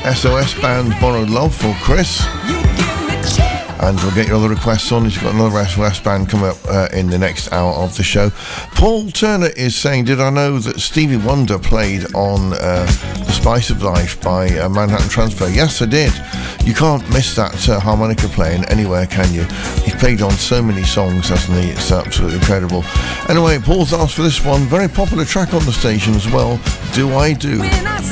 SOS Band, Borrowed Love for Chris. And we'll get your other requests on. He's got another SOS Band coming up in the next hour of the show. Paul Turner is saying, did I know that Stevie Wonder played on The Spice of Life by Manhattan Transfer? Yes, I did. You can't miss that harmonica playing anywhere, can you? He's played on so many songs, hasn't he? It's absolutely incredible. Anyway, Paul's asked for this one. Very popular track on the station as well. Do I Do?